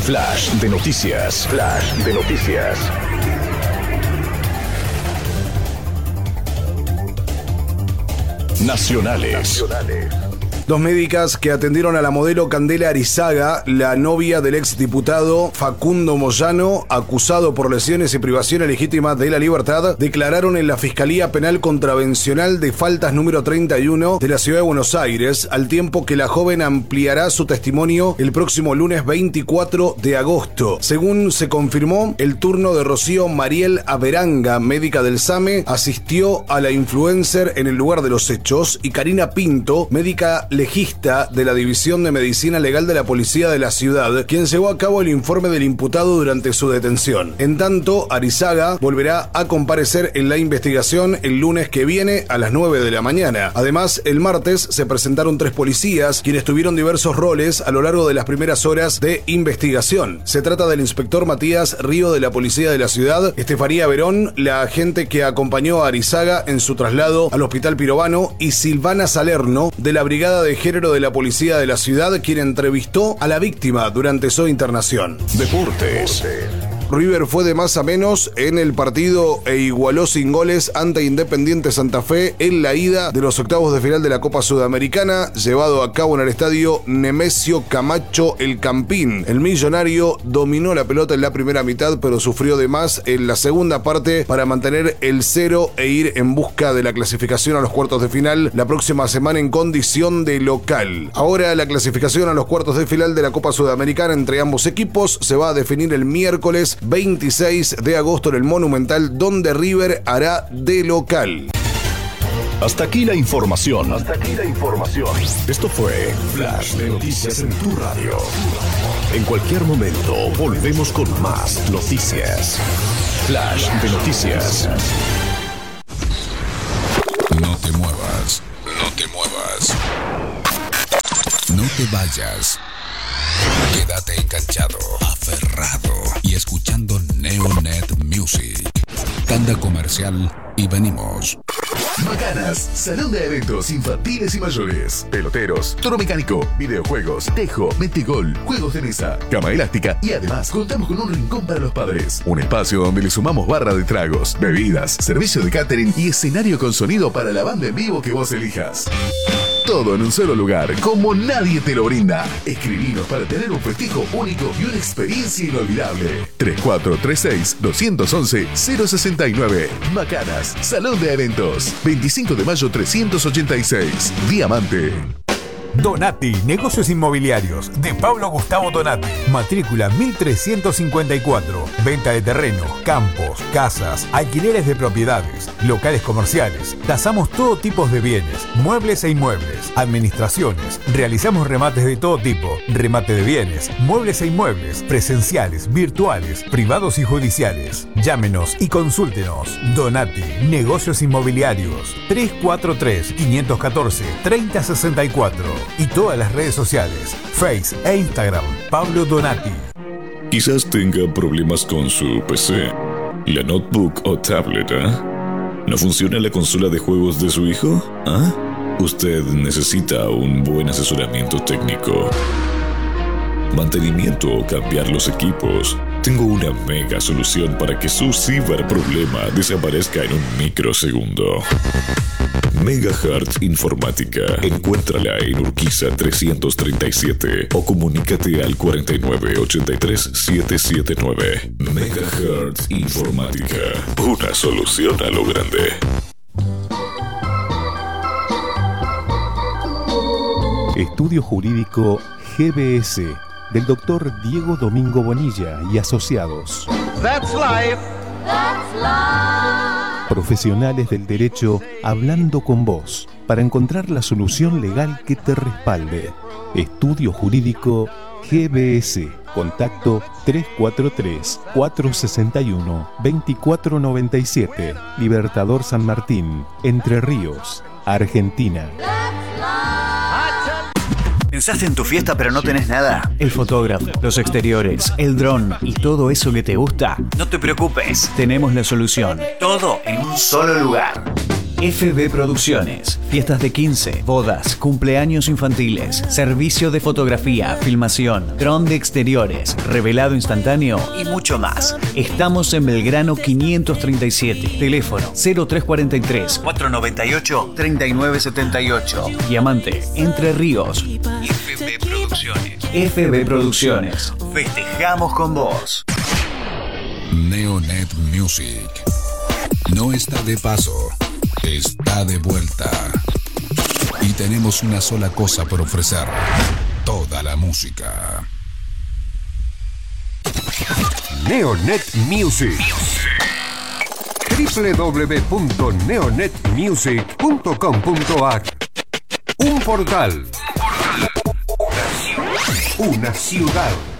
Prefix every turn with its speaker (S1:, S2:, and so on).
S1: Flash de noticias. Flash de noticias. Nacionales.
S2: Dos médicas que atendieron a la modelo Candela Arizaga, la novia del exdiputado Facundo Moyano, acusado por lesiones y privación ilegítima de la libertad, declararon en la Fiscalía Penal Contravencional de Faltas número 31 de la Ciudad de Buenos Aires, al tiempo que la joven ampliará su testimonio el próximo lunes 24 de agosto. Según se confirmó, el turno de Rocío Mariel Averanga, médica del SAME, asistió a la influencer en el lugar de los hechos, y Karina Pinto, médica legista de la División de Medicina Legal de la Policía de la Ciudad, quien llevó a cabo el informe del imputado durante su detención. En tanto, Arizaga volverá a comparecer en la investigación el lunes que viene a las 9 de la mañana. Además, el martes se presentaron 3 policías, quienes tuvieron diversos roles a lo largo de las primeras horas de investigación. Se trata del inspector Matías Río de la Policía de la Ciudad, Estefanía Verón, la agente que acompañó a Arizaga en su traslado al Hospital Pirovano, y Silvana Salerno, de la Brigada de Género de la Policía de la Ciudad, quien entrevistó a la víctima durante su internación.
S1: Deportes.
S2: River fue de más a menos en el partido e igualó sin goles ante Independiente Santa Fe en la ida de los octavos de final de la Copa Sudamericana, llevado a cabo en el estadio Nemesio Camacho El Campín. El millonario dominó la pelota en la primera mitad, pero sufrió de más en la segunda parte para mantener el 0 e ir en busca de la clasificación a los cuartos de final la próxima semana en condición de local. Ahora la clasificación a los cuartos de final de la Copa Sudamericana entre ambos equipos se va a definir el miércoles 26 de agosto en el Monumental, donde River hará de local.
S1: Hasta aquí la información. Esto fue Flash de Noticias en tu radio. En cualquier momento volvemos con más noticias. Flash de Noticias.
S3: No te muevas. No te vayas. Quédate enganchado, aferrado y escuchando Neonet Music. Tanda comercial y venimos.
S4: Macanas, salón de eventos infantiles y mayores, peloteros, toro mecánico, videojuegos, tejo, metegol, juegos de mesa, cama elástica y además contamos con un rincón para los padres. Un espacio donde le sumamos barra de tragos, bebidas, servicio de catering y escenario con sonido para la banda en vivo que vos elijas. Todo en un solo lugar, como nadie te lo brinda. Escribinos para tener un festejo único y una experiencia inolvidable. 3436-211-069. Macanas, Salón de Eventos. 25 de mayo 386. Diamante.
S5: Donati, negocios inmobiliarios, de Pablo Gustavo Donati. Matrícula 1354. Venta de terreno, campos, casas, alquileres de propiedades, locales comerciales. Tasamos todo tipo de bienes, muebles e inmuebles, administraciones. Realizamos remates de todo tipo, remate de bienes, muebles e inmuebles, presenciales, virtuales, privados y judiciales. Llámenos y consúltenos. Donati, negocios inmobiliarios. 343-514-3064. Y todas las redes sociales, Face e Instagram, Pablo Donati.
S6: Quizás tenga problemas con su PC, la notebook o tablet, ¿No funciona la consola de juegos de su hijo? Usted necesita un buen asesoramiento técnico, mantenimiento o cambiar los equipos. Tengo una mega solución para que su ciberproblema desaparezca en un microsegundo. Megahertz Informática. Encuéntrala en Urquiza 337 o comunícate al 4983-779. Megahertz Informática. Una solución a lo grande.
S7: Estudio Jurídico GBS del Dr. Diego Domingo Bonilla y asociados.
S8: That's life. That's life.
S7: Profesionales del derecho hablando con vos para encontrar la solución legal que te respalde. Estudio Jurídico GBS. Contacto 343-461-2497. Libertador San Martín, Entre Ríos, Argentina.
S9: ¿Pensaste en tu fiesta pero no tenés nada? El fotógrafo, los exteriores, el dron y todo eso que te gusta. No te preocupes, tenemos la solución. Todo en un solo lugar. FB Producciones. Fiestas de 15, bodas, cumpleaños infantiles, servicio de fotografía, filmación, dron de exteriores, revelado instantáneo y mucho más. Estamos en Belgrano 537. Teléfono 0343 498 3978. Diamante, Entre Ríos. FB Producciones. FB Producciones. Festejamos con vos.
S3: Neonet Music. No está de paso, está de vuelta. Y tenemos una sola cosa por ofrecer: toda la música.
S10: Neonet Music. www.neonetmusic.com.ar. Un portal. Una ciudad.